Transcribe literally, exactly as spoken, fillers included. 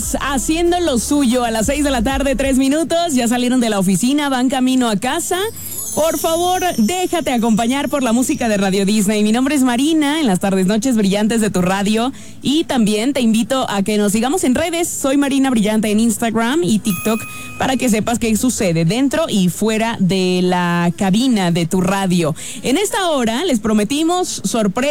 niños haciendo lo suyo a las seis de la tarde, tres minutos. Ya salieron de la oficina, van camino a casa. Por favor, déjate acompañar por la música de Radio Disney. Mi nombre es Marina, en las tardes, noches brillantes de tu radio. Y también te invito a que nos sigamos en redes. Soy Marina Brillante en Instagram y TikTok para que sepas qué sucede dentro y fuera de la cabina de tu radio. En esta hora les prometimos sorpresa.